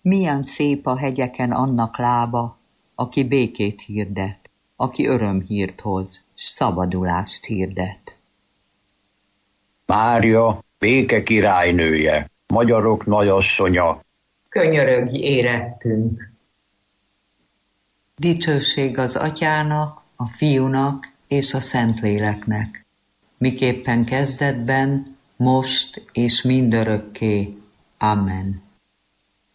Milyen szép a hegyeken annak lába, aki békét hirdet, aki örömhírt hoz, s szabadulást hirdet. Mária, béke királynője, magyarok nagyasszonya, könyörögj érettünk. Dicsőség az Atyának, a Fiúnak és a Szentléleknek, miképpen kezdetben, most és mindörökké. Amen.